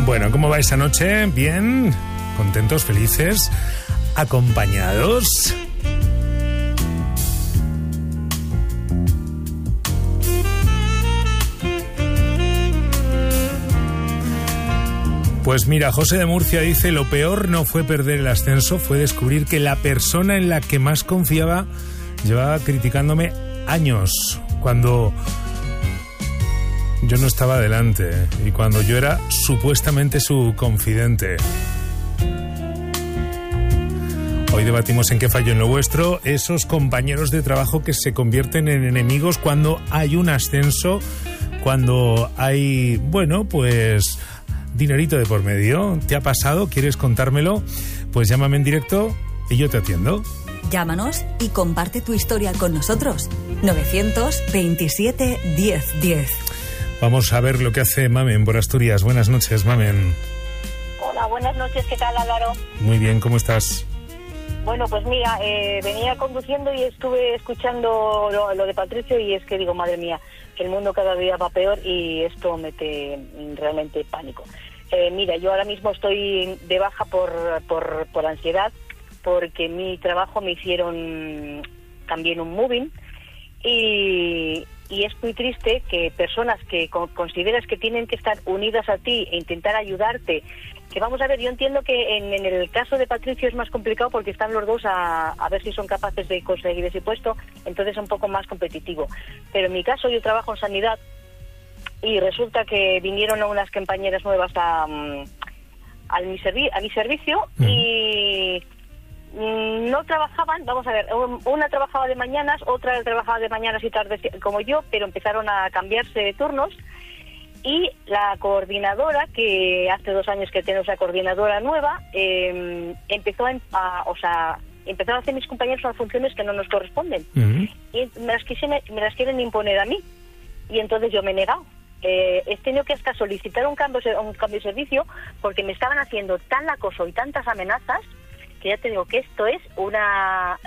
Bueno, ¿cómo va esa noche? ¿Bien? ¿Contentos? ¿Felices? ¿Acompañados? Pues mira, José de Murcia dice: lo peor no fue perder el ascenso, fue descubrir que la persona en la que más confiaba llevaba criticándome años, cuando yo no estaba delante y cuando yo era supuestamente su confidente. Hoy debatimos en qué falló en lo vuestro, esos compañeros de trabajo que se convierten en enemigos cuando hay un ascenso, cuando hay, bueno, pues dinerito de por medio. ¿Te ha pasado? ¿Quieres contármelo? Pues llámame en directo y yo te atiendo. Llámanos y comparte tu historia con nosotros. 927 1010. Vamos a ver lo que hace Mamen por Asturias. Buenas noches, Mamen. Hola, buenas noches. ¿Qué tal, Álvaro? Muy bien, ¿cómo estás? Bueno, pues mira, venía conduciendo y estuve escuchando lo de Patricio y es que digo, madre mía, que el mundo cada día va peor y esto mete realmente pánico. Mira, yo ahora mismo estoy de baja por ansiedad, porque en mi trabajo me hicieron también un moving y es muy triste que personas que consideras que tienen que estar unidas a ti e intentar ayudarte, que vamos a ver, yo entiendo que en el caso de Patricio es más complicado porque están los dos a ver si son capaces de conseguir ese puesto, entonces es un poco más competitivo. Pero en mi caso yo trabajo en sanidad y resulta que vinieron unas compañeras nuevas a mi servicio y no trabajaban, vamos a ver, una trabajaba de mañanas, otra trabajaba de mañanas y tardes como yo, pero empezaron a cambiarse de turnos y la coordinadora, que hace 2 años que tenemos la coordinadora nueva, empezó a hacer mis compañeros unas funciones que no nos corresponden y me las quieren imponer a mí y entonces yo me he negado. He tenido que hasta solicitar un cambio de servicio porque me estaban haciendo tan acoso y tantas amenazas que ya te digo que esto es una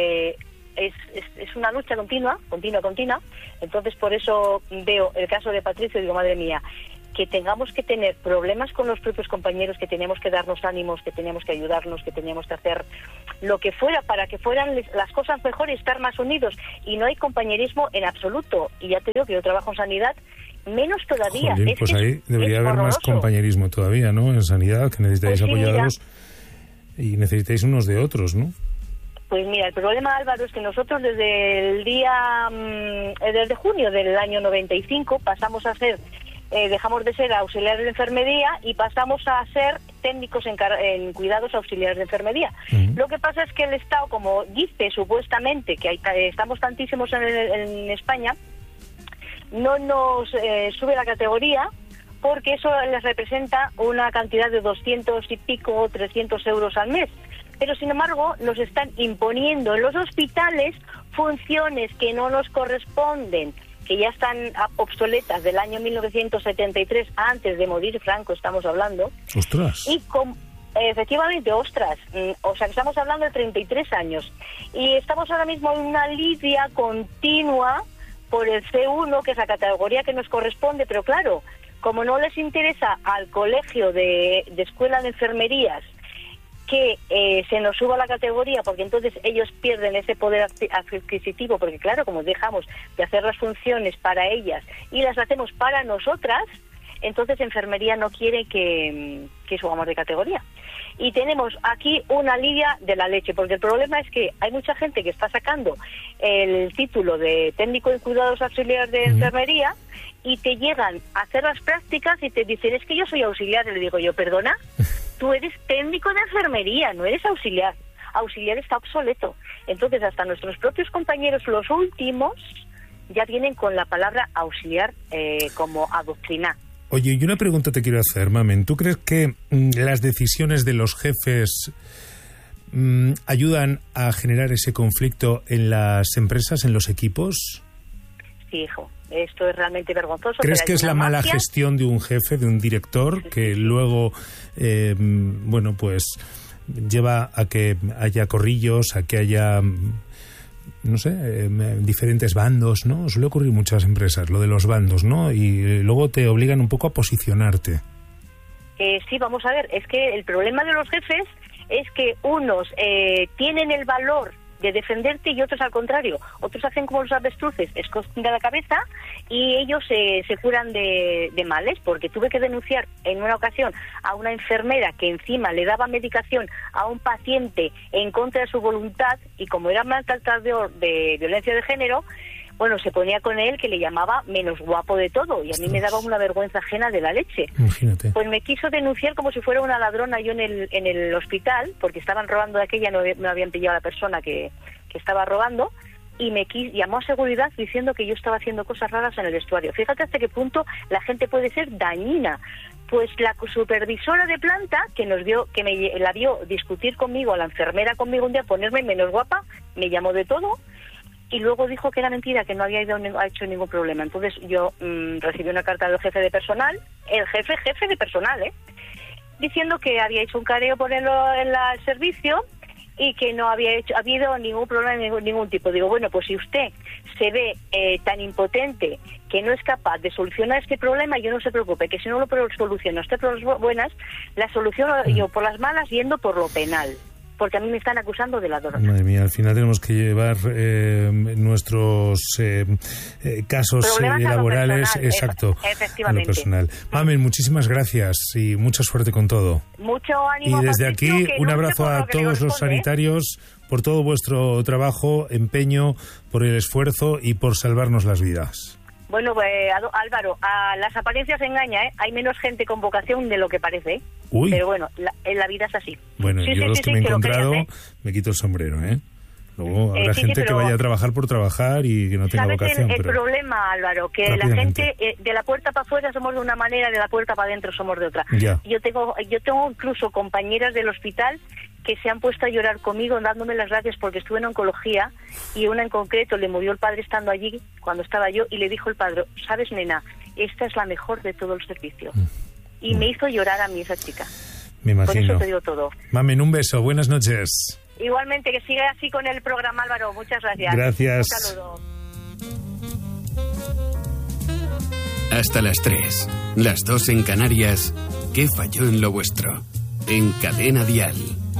es una lucha continua. Entonces por eso veo el caso de Patricio y digo, madre mía, que tengamos que tener problemas con los propios compañeros, que tenemos que darnos ánimos, que tenemos que ayudarnos, que teníamos que hacer lo que fuera para que fueran las cosas mejor y estar más unidos. Y no hay compañerismo en absoluto. Y ya te digo que yo trabajo en sanidad, menos todavía. Jolín, pues ahí debería haber más compañerismo todavía, ¿no? En sanidad, que necesitáis pues sí, apoyados y necesitáis unos de otros, ¿no? Pues mira, el problema, Álvaro, es que nosotros desde junio del año 95 pasamos a ser, dejamos de ser auxiliares de enfermería y pasamos a ser técnicos en cuidados auxiliares de enfermería. Lo que pasa es que el Estado, como dice supuestamente que estamos tantísimos en España, no nos sube la categoría porque eso les representa una cantidad de 200 y pico o 300 euros al mes. Pero sin embargo nos están imponiendo en los hospitales funciones que no nos corresponden, que ya están obsoletas del año 1973, antes de morir Franco estamos hablando. ¡Ostras! Y efectivamente, ostras, o sea que estamos hablando de 33 años. Y estamos ahora mismo en una lidia continua por el C1, que es la categoría que nos corresponde, pero claro, como no les interesa al colegio de escuela de enfermerías que se nos suba la categoría, porque entonces ellos pierden ese poder adquisitivo, porque claro, como dejamos de hacer las funciones para ellas y las hacemos para nosotras, entonces enfermería no quiere que subamos de categoría. Y tenemos aquí una lidia de la leche, porque el problema es que hay mucha gente que está sacando el título de técnico en cuidados auxiliares de enfermería y te llegan a hacer las prácticas y te dicen, es que yo soy auxiliar. Y le digo yo, perdona, tú eres técnico de enfermería, no eres auxiliar. Auxiliar está obsoleto. Entonces hasta nuestros propios compañeros, los últimos, ya vienen con la palabra auxiliar como adoctrinar. Oye, y una pregunta te quiero hacer, Mamen. ¿Tú crees que las decisiones de los jefes ayudan a generar ese conflicto en las empresas, en los equipos? Sí, hijo. Esto es realmente vergonzoso. ¿Crees que es la mala gestión de un jefe, de un director, que luego, bueno, pues lleva a que haya corrillos, a que haya, no sé, diferentes bandos, ¿no? Suele ocurrir en muchas empresas, lo de los bandos, ¿no? Y luego te obligan un poco a posicionarte. Sí, vamos a ver, es que el problema de los jefes es que unos tienen el valor de defenderte y otros al contrario. Otros hacen como los avestruces, esconden la cabeza y ellos se curan de males, porque tuve que denunciar en una ocasión a una enfermera que encima le daba medicación a un paciente en contra de su voluntad, y como era maltratador de violencia de género, bueno, se ponía con él, que le llamaba menos guapo de todo, y a mí me daba una vergüenza ajena de la leche. Imagínate. Pues me quiso denunciar como si fuera una ladrona yo en el hospital, porque estaban robando de aquella, no habían pillado a la persona que estaba robando, y llamó a seguridad diciendo que yo estaba haciendo cosas raras en el vestuario. Fíjate hasta qué punto la gente puede ser dañina. Pues la supervisora de planta, que la vio discutir conmigo, la enfermera conmigo un día, ponerme menos guapa, me llamó de todo, y luego dijo que era mentira, que no había hecho ningún problema. Entonces yo recibí una carta del jefe de personal, el jefe de personal, diciendo que había hecho un careo por el servicio y que no había habido ningún problema de ningún tipo. Digo, bueno, pues si usted se ve tan impotente que no es capaz de solucionar este problema, yo no se preocupe, que si no lo soluciono usted por las buenas, la soluciono yo por las malas yendo por lo penal. Porque a mí me están acusando de ladrona. Madre mía, al final tenemos que llevar nuestros casos laborales, exacto, a lo personal. Mamen, muchísimas gracias y mucha suerte con todo. Mucho ánimo. Y desde aquí, un abrazo a todos los sanitarios por todo vuestro trabajo, empeño, por el esfuerzo y por salvarnos las vidas. Bueno, pues, Álvaro, a las apariencias engaña, Hay menos gente con vocación de lo que parece, Uy. Pero bueno, en la vida es así. Bueno, yo los que me he encontrado, me quito el sombrero, Luego habrá gente que vaya a trabajar por trabajar y que no tenga vocación. El problema, Álvaro, que la gente de la puerta para afuera somos de una manera, de la puerta para adentro somos de otra. Ya. Yo tengo incluso compañeras del hospital que se han puesto a llorar conmigo dándome las gracias porque estuve en oncología, y una en concreto le murió el padre estando allí cuando estaba yo, y le dijo el padre, sabes, nena, esta es la mejor de todo el servicio. Y me hizo llorar a mí esa chica. Me imagino. Con eso te digo todo. Mamen, un beso, buenas noches. Igualmente, que siga así con el programa, Álvaro. Muchas gracias. Gracias. Un saludo. Hasta las 3, las 2 en Canarias. ¿Qué falló en lo vuestro? En Cadena Dial.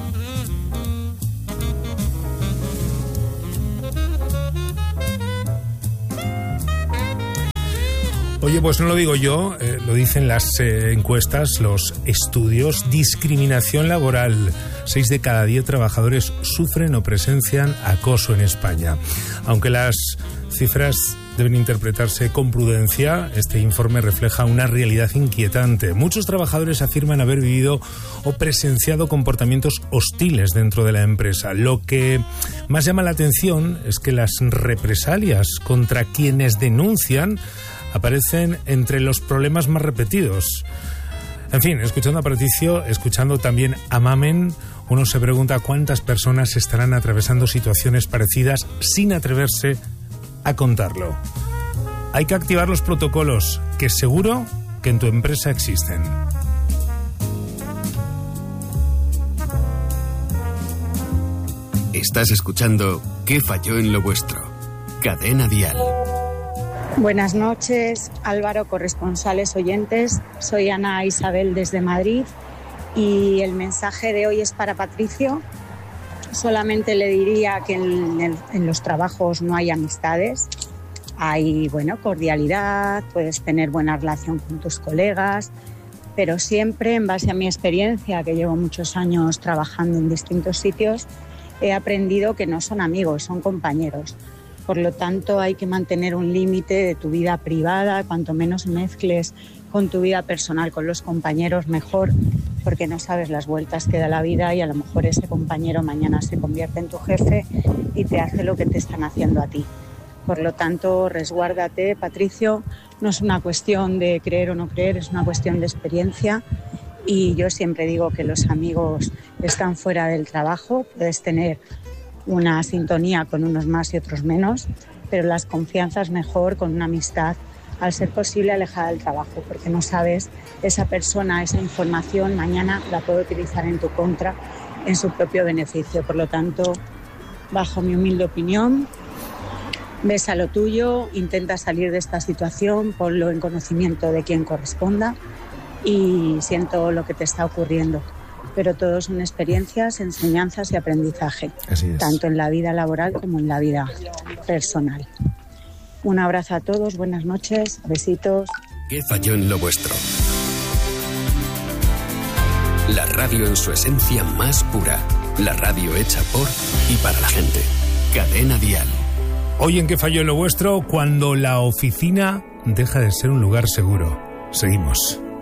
Oye, pues no lo digo yo, lo dicen las encuestas, los estudios. Discriminación laboral. 6 de cada 10 trabajadores sufren o presencian acoso en España. Aunque las cifras deben interpretarse con prudencia, este informe refleja una realidad inquietante. Muchos trabajadores afirman haber vivido o presenciado comportamientos hostiles dentro de la empresa. Lo que más llama la atención es que las represalias contra quienes denuncian aparecen entre los problemas más repetidos. En fin, escuchando a Patricio, escuchando también a Mamen, uno se pregunta cuántas personas estarán atravesando situaciones parecidas sin atreverse a contarlo. Hay que activar los protocolos, que seguro que en tu empresa existen. Estás escuchando ¿Qué falló en lo vuestro? Cadena Dial. Buenas noches, Álvaro, corresponsales oyentes. Soy Ana Isabel desde Madrid y el mensaje de hoy es para Patricio. Solamente le diría que en los trabajos no hay amistades, hay, cordialidad, puedes tener buena relación con tus colegas, pero siempre, en base a mi experiencia, que llevo muchos años trabajando en distintos sitios, he aprendido que no son amigos, son compañeros. Por lo tanto, hay que mantener un límite de tu vida privada, cuanto menos mezcles con tu vida personal, con los compañeros, mejor, porque no sabes las vueltas que da la vida y a lo mejor ese compañero mañana se convierte en tu jefe y te hace lo que te están haciendo a ti. Por lo tanto, resguárdate, Patricio. No es una cuestión de creer o no creer, es una cuestión de experiencia. Y yo siempre digo que los amigos están fuera del trabajo, puedes tener una sintonía con unos más y otros menos, pero las confianzas mejor con una amistad, al ser posible alejada del trabajo, porque no sabes, esa persona, esa información mañana la puede utilizar en tu contra, en su propio beneficio. Por lo tanto, bajo mi humilde opinión, ves a lo tuyo, intenta salir de esta situación, ponlo en conocimiento de quien corresponda y siento lo que te está ocurriendo. Pero todo son experiencias, enseñanzas y aprendizaje, tanto en la vida laboral como en la vida personal. Un abrazo a todos, buenas noches, besitos. ¿Qué falló en lo vuestro? La radio en su esencia más pura. La radio hecha por y para la gente. Cadena Dial. Hoy en ¿Qué falló en lo vuestro? Cuando la oficina deja de ser un lugar seguro. Seguimos.